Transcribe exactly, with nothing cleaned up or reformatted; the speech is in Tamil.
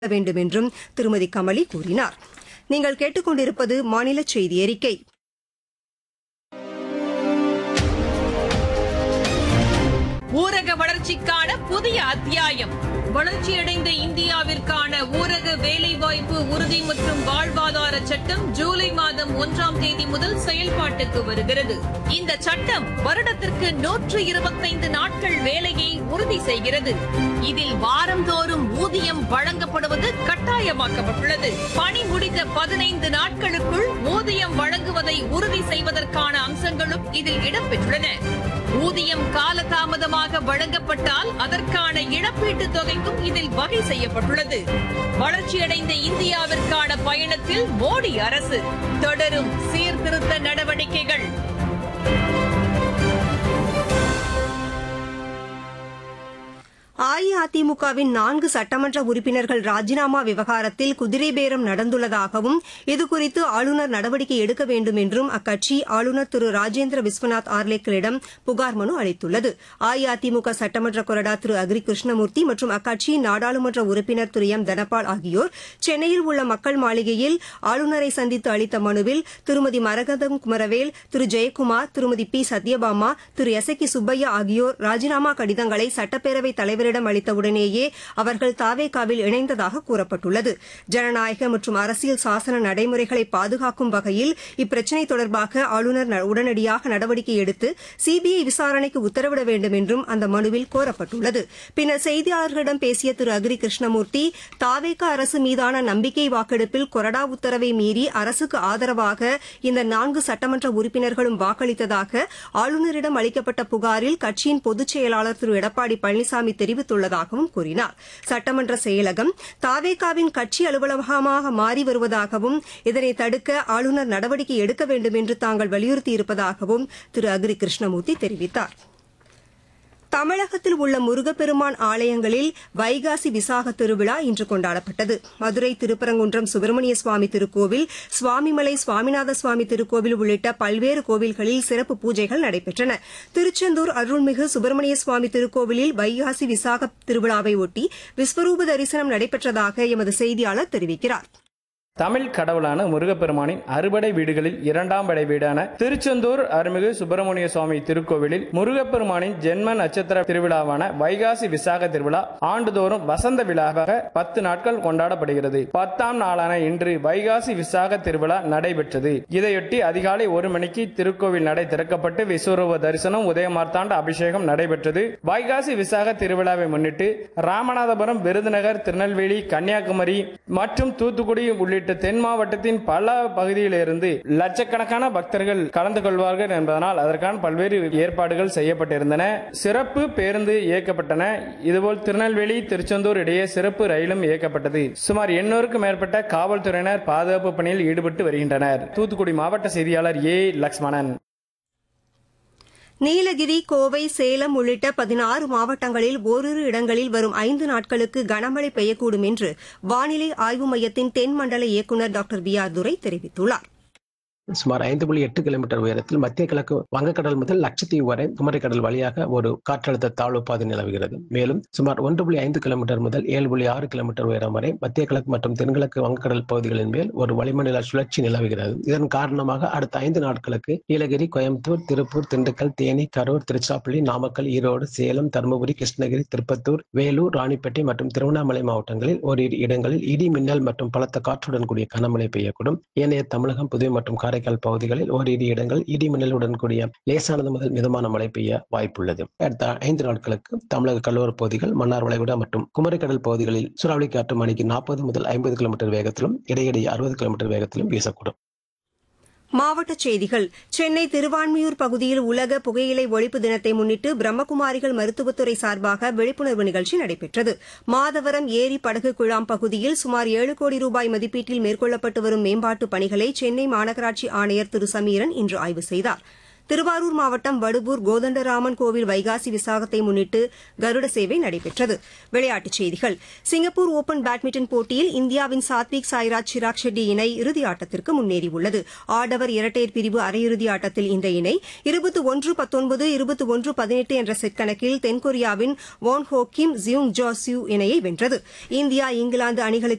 வேண்டும் என்றும் திருமதி கமலி கூறினார். நீங்கள் கேட்டுக்கொண்டிருப்பது மாநில செய்தி அறிக்கை. ஊரக வளர்ச்சிக்கான புதிய அத்தியாயம். வளர்ச்சியடைந்த இந்தியாவிற்கான ஊரக வேலைவாய்ப்பு உறுதி மற்றும் வாழ்வாதார சட்டம் ஜூலை மாதம் ஒன்றாம் தேதி முதல் செயல்பாட்டுக்கு வருகிறது. இந்த சட்டம் வருடத்திற்கு நூற்று இருபத்தைந்து நாட்கள் வேலையை உறுதி செய்கிறது. இதில் வாரந்தோறும் ஊதியம் வழங்கப்படுவது கட்டாயமாக்கப்பட்டுள்ளது. பணி முடிந்த பதினைந்து நாட்களுக்குள் ஊதியம் வழங்குவதை உறுதி செய்வதற்கான அம்சங்களும் இதில் இடம்பெற்றுள்ளன. ஊதியம் காலதாமதமாக வழங்கப்பட்டால் அதற்கான இழப்பீட்டுத் தொகைக்கும் இதில் வகை செய்யப்பட்டுள்ளது. வளர்ச்சியடைந்த இந்தியாவிற்கான பயணத்தில் மோடி அரசு தொடரும் சீர்திருத்த நடவடிக்கைகள். அஇஅதிமுகவின் நான்கு சட்டமன்ற உறுப்பினர்கள் ராஜினாமா விவகாரத்தில் குதிரை பேரம் நடந்துள்ளதாகவும் இதுகுறித்து ஆளுநர் நடவடிக்கை எடுக்க வேண்டும் என்றும் அக்கட்சி ஆளுநர் திரு ராஜேந்திர விஸ்வநாத் ஆர்லேக்கரிடம் புகார் மனு அளித்துள்ளது. அஇஅதிமுக சட்டமன்ற கொறடா திரு அக்ரி கிருஷ்ணமூர்த்தி மற்றும் அக்கட்சியின் நாடாளுமன்ற உறுப்பினர் திரு எம் தனபால் ஆகியோர் சென்னையில் உள்ள மக்கள் மாளிகையில் ஆளுநரை சந்தித்து அளித்த மனுவில் திருமதி மரகதம் குமரவேல், திரு ஜெயக்குமார், திருமதி பி சத்யபாமா, திரு எஸ் கி சுப்பையா ஆகியோர் ராஜினாமா கடிதங்களை சட்டப்பேரவைத் தலைவரிடம் அளித்தவுடனேயே அவர்கள் தாவேகாவில் இணைந்ததாக கூறப்பட்டுள்ளது. ஜனநாயக மற்றும் அரசியல் சாசன நடைமுறைகளை பாதுகாக்கும் வகையில் இப்பிரச்சினை தொடர்பாக ஆளுநர் உடனடியாக நடவடிக்கை எடுத்து சிபிஐ விசாரணைக்கு உத்தரவிட வேண்டும் என்றும் அந்த மனுவில் கோரப்பட்டுள்ளது. பின்னர் செய்தியாளர்களிடம் பேசிய திரு அக்ரி கிருஷ்ணமூர்த்தி, தாவேகா அரசு மீதான நம்பிக்கை வாக்கெடுப்பில் கொறடா உத்தரவை மீறி அரசுக்கு ஆதரவாக இந்த நான்கு சட்டமன்ற உறுப்பினர்களும் வாக்களித்ததாக ஆளுநரிடம் அளிக்கப்பட்ட புகாரில் கட்சியின் பொதுச் செயலாளர் திரு எடப்பாடி பழனிசாமி தெரிவித்துள்ளதாகவும் கூறினார். சட்டமன்ற செயலகம் தாவேகாவின் கட்சி அலுவலகமாக மாறி வருவதாகவும் இதனை தடுக்க ஆளுநர் நடவடிக்கை எடுக்க வேண்டும் என்று தாங்கள் வலியுறுத்தியிருப்பதாகவும் திரு அக்ரி கிருஷ்ணமூர்த்தி தெரிவித்தார். தமிழகத்தில் உள்ள முருகப்பெருமான் ஆலயங்களில் வைகாசி விசாக திருவிழா இன்று கொண்டாடப்பட்டது. மதுரை திருப்பரங்குன்றம் சுப்பிரமணிய சுவாமி திருக்கோவில், சுவாமிமலை சுவாமிநாத சுவாமி திருக்கோவில் உள்ளிட்ட பல்வேறு கோவில்களில் சிறப்பு பூஜைகள் நடைபெற்றன. திருச்செந்தூர் அருள்மிகு சுப்பிரமணிய சுவாமி திருக்கோவிலில் வைகாசி விசாக திருவிழாவையொட்டி விஸ்வரூப தரிசனம் நடைபெற்றதாக எமது செய்தியாளர் தெரிவிக்கிறார். தமிழ் கடவுளான முருகப்பெருமானின் அறுபடை வீடுகளில் இரண்டாம் படை வீடான திருச்செந்தூர் அருள்மிகு சுப்பிரமணிய சுவாமி திருக்கோவிலில் முருகப்பெருமானின் ஜென்ம நட்சத்திர திருவிழாவான வைகாசி விசாக திருவிழா ஆண்டுதோறும் வசந்த விழாவாக பத்து நாட்கள் கொண்டாடப்படுகிறது. பத்தாம் நாளான இன்று வைகாசி விசாக திருவிழா நடைபெற்றது. இதையொட்டி அதிகாலை ஒரு மணிக்கு திருக்கோவில் நடை திறக்கப்பட்டு விஸ்வரூப தரிசனம், உதயமார்த்தாண்ட அபிஷேகம் நடைபெற்றது. வைகாசி விசாக திருவிழாவை முன்னிட்டு ராமநாதபுரம், விருதுநகர், திருநெல்வேலி, கன்னியாகுமரி மற்றும் தூத்துக்குடி உள்ளிட்ட தென் மாவட்டத்தின் பல பகுதியிலிருந்து லட்சக்கணக்கான பக்தர்கள் கலந்து கொள்வார்கள் என்பதனால் அதற்கான பல்வேறு ஏற்பாடுகள் செய்யப்பட்டிருந்தன. சிறப்பு பேருந்து இயக்கப்பட்டன. இதுபோல் திருநெல்வேலி, திருச்செந்தூர் இடையே சிறப்பு ரயிலும் இயக்கப்பட்டது. சுமார் எண்ணூறுக்கும் மேற்பட்ட காவல்துறையினர் பாதுகாப்பு பணியில் ஈடுபட்டு வருகின்றனர். தூத்துக்குடி மாவட்ட செய்தியாளர் ஏ லக்ஷ்மணன். நீலகிரி, கோவை, சேலம் உள்ளிட்ட பதினாறு மாவட்டங்களில் ஓரிரு இடங்களில் வரும் ஐந்து நாட்களுக்கு கனமழை பெய்யக்கூடும் என்று வானிலை ஆய்வு மையத்தின் தென்மண்டல இயக்குநர் டாக்டர் வி ஆர் துரை தெரிவித்துள்ளார். சுமார் ஐந்து புள்ளி எட்டு கிலோமீட்டர் உயரத்தில் மத்திய கிழக்கு வங்கக்கடல் முதல் லட்சத்தீவு வரை குமரிக்கடல் வழியாக ஒரு காற்றழுத்த தாழ்வு பாதை நிலவுகிறது. மேலும் சுமார் ஒன்று புள்ளி ஐந்து கிலோமீட்டர் முதல் ஏழு புள்ளி ஆறு கிலோமீட்டர் உயரம் வரை மத்திய கிழக்கு மற்றும் தென்கிழக்கு வங்கக்கடல் பகுதிகளின் மேல் ஒரு வளிமண்டல சுழற்சி நிலவுகிறது. இதன் காரணமாக அடுத்த ஐந்து நாட்களுக்கு நீலகிரி, கோயம்புத்தூர், திருப்பூர், திண்டுக்கல், தேனி, கரூர், திருச்சிராப்பள்ளி, நாமக்கல், ஈரோடு, சேலம், தருமபுரி, கிருஷ்ணகிரி, திருப்பத்தூர், வேலூர், ராணிப்பேட்டை மற்றும் திருவண்ணாமலை மாவட்டங்களில் ஓரிரு இடங்களில் இடி, மின்னல் மற்றும் பலத்த காற்றுடன் கூடிய கனமழை பெய்யக்கூடும். ஏனைய தமிழகம், புதுவை மற்றும் காரைக்கால் பகுதிகளில் ஓரிரு இடங்கள் இடி மின்னலுடன் கூடிய லேசானது முதல் மிதமான மழை பெய்ய வாய்ப்புள்ளது. அடுத்த ஐந்து நாட்களுக்கு தமிழக கடலோர பகுதிகள், மன்னார் வளைகுடா மற்றும் குமரிக்கடல் பகுதிகளில் சூறாவளி காற்று மணிக்கு நாற்பது முதல் ஐம்பது கிலோமீட்டர் வேகத்திலும் இடையிடையே அறுபது கிலோமீட்டர் வேகத்திலும் வீசக்கூடும். மாவட்டச் செய்திகள். சென்னை திருவான்மியூர் பகுதியில் உலக புகையிலை ஒழிப்பு தினத்தை முன்னிட்டு பிரம்மகுமாரிகள் மருத்துவத்துறை சார்பாக விழிப்புணர்வு நிகழ்ச்சி நடைபெற்றது. மாதவரம் ஏரி படகு குழாம் பகுதியில் சுமார் ஏழு கோடி ரூபாய் மதிப்பீட்டில் மேற்கொள்ளப்பட்டு வரும் மேம்பாட்டுப் பணிகளை சென்னை மாநகராட்சி ஆணையர் திரு சமீரன் இன்று ஆய்வு செய்தார். திருவாரூர் மாவட்டம் வடுவூர் கோதண்டராமன் கோவில் வைகாசி விசாகத்தை முன்னிட்டு கருட சேவை நடைபெற்றது. விளையாட்டுச் செய்திகள். சிங்கப்பூர் ஓபன் பேட்மிண்டன் போட்டியில் இந்தியாவின் சாத்விக் சாய்ராஜ் சிராக் ஷெட்டி இணை இறுதியாட்டத்திற்கு முன்னேறியுள்ளது. ஆடவர் இரட்டையர் பிரிவு அரையிறுதி ஆட்டத்தில் இந்த இணை இருபத்தி ஒன்று பத்தொன்பது இருபத்தி ஒன்று பதினெட்டு என்ற செட் கணக்கில் தென்கொரியாவின் வான் ஹோ கிம் ஜியூங் ஜோ சியூ இணையை வென்றது. இந்தியா இங்கிலாந்து அணிகளுக்கு